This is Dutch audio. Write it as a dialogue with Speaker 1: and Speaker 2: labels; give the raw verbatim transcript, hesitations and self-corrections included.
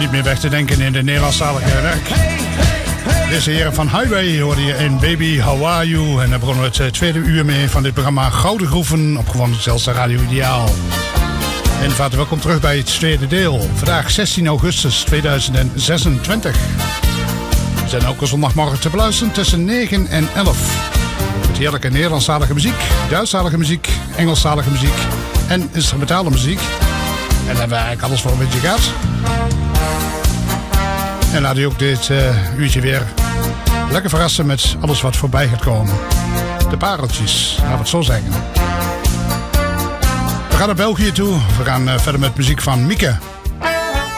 Speaker 1: niet meer weg te denken in de Nederlandstalige werk. Deze heren van Highway hoorde je in Baby How Are You. En daar begonnen we het tweede uur mee van dit programma Gouden Groeven op gewoon zelfs Radio Ideaal. En vader, welkom terug bij het tweede deel. Vandaag zestien augustus tweeduizend zesentwintig. We zijn elke zondagmorgen te beluisteren tussen negen en elf. Met heerlijke Nederlandstalige muziek, Duitsstalige muziek, Engelstalige muziek en instrumentale muziek. En dan hebben we eigenlijk alles voor een beetje gehad. En laat u ook dit uh, uurtje weer lekker verrassen met alles wat voorbij gaat komen. De pareltjes, laten we het zo zeggen. We gaan naar België toe. We gaan uh, verder met muziek van Mieke.